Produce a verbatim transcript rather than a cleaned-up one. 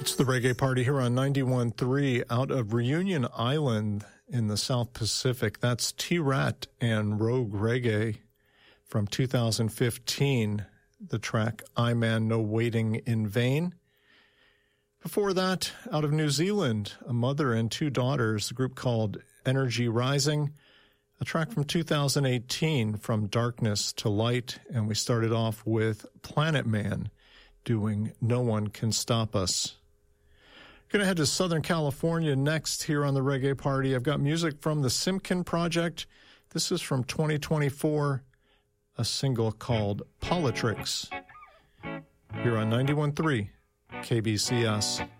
It's the Reggae Party here on ninety-one point three out of Reunion Island in the South Pacific. That's T-Rat and Rogue Reggae from two thousand fifteen, the track I Man No Waiting in Vain. Before that, out of New Zealand, a mother and two daughters, a group called Energy Rising, a track from two thousand eighteen, From Darkness to Light, and we started off with Planet Man doing No One Can Stop Us. Going to head to Southern California next here on the Reggae Party. I've got music from the Simkin Project. This is from twenty twenty-four, a single called Politrix. Here on ninety-one point three K B C S.